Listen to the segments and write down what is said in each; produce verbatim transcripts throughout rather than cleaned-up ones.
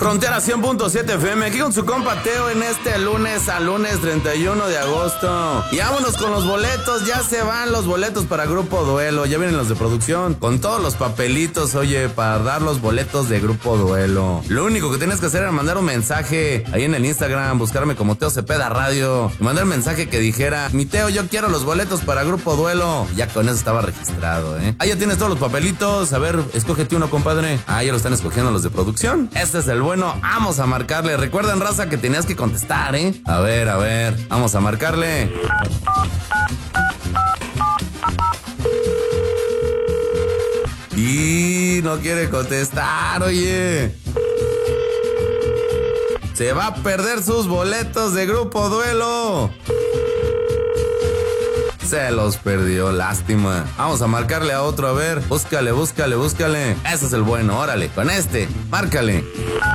Frontera cien punto siete F M, aquí con su compa Teo en este lunes a lunes treinta y uno de agosto. Y vámonos con los boletos, ya se van los boletos para Grupo Duelo, ya vienen los de producción, con todos los papelitos, oye, para dar los boletos de Grupo Duelo. Lo único que tienes que hacer era mandar un mensaje ahí en el Instagram, buscarme como Teo Cepeda Radio, y mandar un mensaje que dijera, mi Teo, yo quiero los boletos para Grupo Duelo. Ya con eso estaba registrado, ¿eh? Ah, ya tienes todos los papelitos, a ver, escógete uno, compadre. Ah, ya lo están escogiendo los de producción. Este es el bueno, vamos a marcarle. Recuerden, raza, que tenías que contestar, ¿eh? A ver, a ver, vamos a marcarle. Y no quiere contestar, oye. Se va a perder sus boletos de Grupo Duelo. Se los perdió, lástima. Vamos a marcarle a otro, a ver. Búscale, búscale, búscale. Ese es el bueno, órale, con este, márcale.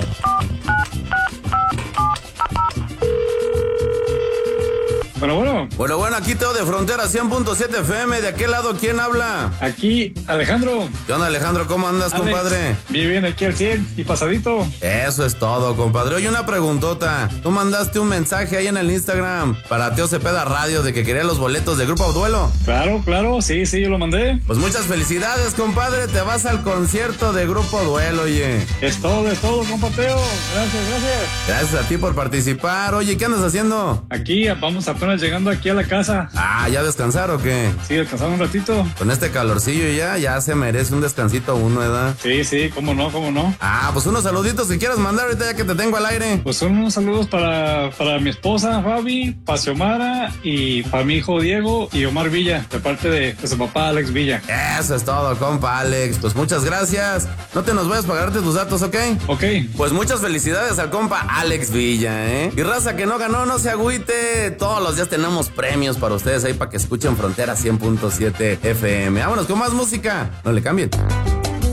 Bueno, bueno. Bueno, bueno, aquí Teo de Frontera cien punto siete F M. ¿De aquel lado quién habla? Aquí, Alejandro. ¿Qué onda, Alejandro? ¿Cómo andas, Alex, compadre? Bien, bien, aquí al cien y pasadito. Eso es todo, compadre. Oye, una preguntota. Tú mandaste un mensaje ahí en el Instagram para Teo Cepeda Radio de que quería los boletos de Grupo Duelo. Claro, claro, sí, sí, yo lo mandé. Pues muchas felicidades, compadre. Te vas al concierto de Grupo Duelo, oye. Es todo, es todo, compa Teo. Gracias, gracias. Gracias a ti por participar. Oye, ¿qué andas haciendo? Aquí, vamos apenas llegando aquí a la casa. Ah, ¿ya descansar o qué? Sí, descansar un ratito. Con este calorcillo ya, ya se merece un descansito uno, ¿verdad? Sí, sí, cómo no, cómo no. Ah, pues unos saluditos que quieras mandar ahorita ya que te tengo al aire. Pues son unos saludos para, para mi esposa Fabi, para Xiomara y para mi hijo Diego y Omar Villa, de parte de, de su papá Alex Villa. Eso es todo, compa Alex. Pues muchas gracias. No te nos vayas a pagarte tus datos, ¿ok? Ok. Pues muchas felicidades al compa Alex Villa, ¿eh? Y raza que no ganó, no se agüite. Todos los días tenemos premios para ustedes ahí para que escuchen Frontera cien punto siete F M. Vámonos con más música. No le cambien.